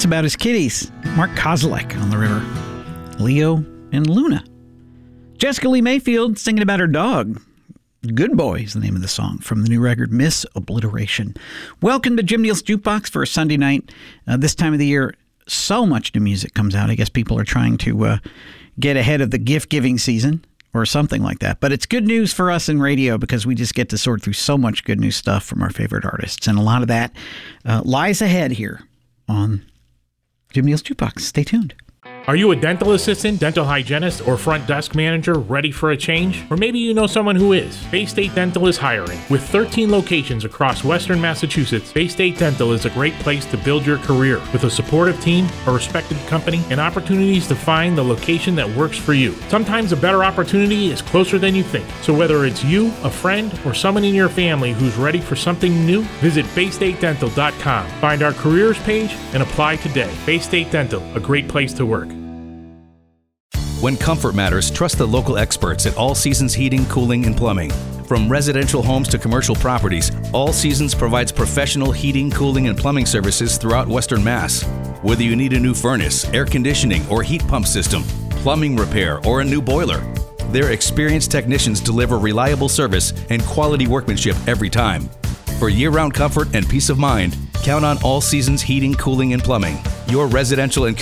That's about his kitties. Mark Kozilek on the river. Leo and Luna. Jessica Lee Mayfield singing about her dog. Good Boy is the name of the song from the new record, Miss Obliteration. Welcome to Jim Neal's Jukebox for a Sunday night. This time of the year, so much new music comes out. I guess people are trying to get ahead of the gift-giving season or something like that. But it's good news for us in radio because we just get to sort through so much good new stuff from our favorite artists. And a lot of that lies ahead here on Jim Neal's Jukebox. Stay tuned. Are you a dental assistant, dental hygienist, or front desk manager ready for a change? Or maybe you know someone who is. Bay State Dental is hiring. With 13 locations across Western Massachusetts, Bay State Dental is a great place to build your career with a supportive team, a respected company, and opportunities to find the location that works for you. Sometimes a better opportunity is closer than you think. So whether it's you, a friend, or someone in your family who's ready for something new, visit BayStateDental.com. Find our careers page and apply today. Bay State Dental, a great place to work. When comfort matters, trust the local experts at All Seasons Heating, Cooling, and Plumbing. From residential homes to commercial properties, All Seasons provides professional heating, cooling, and plumbing services throughout Western Mass. Whether you need a new furnace, air conditioning, or heat pump system, plumbing repair, or a new boiler, their experienced technicians deliver reliable service and quality workmanship every time. For year-round comfort and peace of mind, count on All Seasons Heating, Cooling, and Plumbing. Your residential and